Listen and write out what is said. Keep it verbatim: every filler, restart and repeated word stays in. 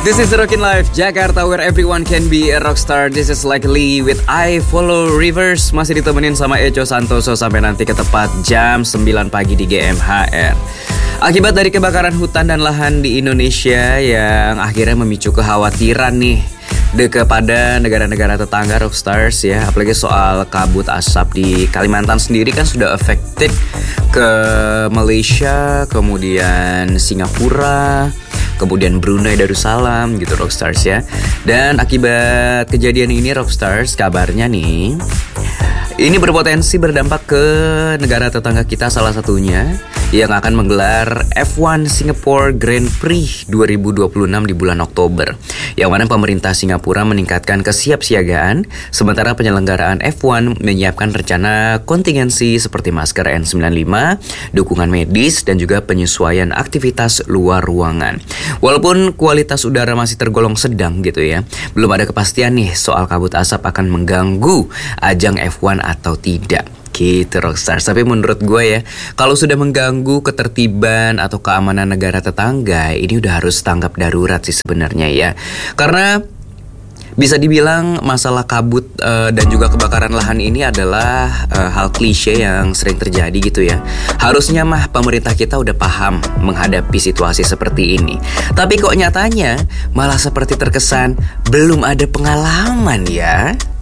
This is Rockin' Life Jakarta, where everyone can be a rockstar. This is like Lee with I Follow Rivers. Masih ditemenin sama Echo Santoso sampai nanti ke tepat jam sembilan pagi di G M H R. Akibat dari kebakaran hutan dan lahan di Indonesia yang akhirnya memicu kekhawatiran nih kepada negara-negara tetangga rockstars ya, apalagi soal kabut asap di Kalimantan sendiri kan sudah affected ke Malaysia, kemudian Singapura, kemudian Brunei Darussalam gitu rockstars ya. Dan akibat kejadian ini rockstars kabarnya nih ini berpotensi berdampak ke negara tetangga kita, salah satunya yang akan menggelar F satu Singapore Grand Prix dua ribu dua puluh enam di bulan Oktober. Yang mana pemerintah Singapura meningkatkan kesiapsiagaan, sementara penyelenggaraan F satu menyiapkan rencana kontingensi seperti masker N sembilan puluh lima, dukungan medis, dan juga penyesuaian aktivitas luar ruangan. Walaupun kualitas udara masih tergolong sedang gitu ya, belum ada kepastian nih soal kabut asap akan mengganggu ajang F satu atau tidak. Gitu rockstars. Tapi menurut gue ya, kalau sudah mengganggu ketertiban atau keamanan negara tetangga, ini udah harus tanggap darurat sih sebenarnya ya. Karena bisa dibilang masalah kabut uh, dan juga kebakaran lahan ini adalah uh, hal klise yang sering terjadi gitu ya. Harusnya mah pemerintah kita udah paham menghadapi situasi seperti ini. Tapi kok nyatanya malah seperti terkesan belum ada pengalaman ya.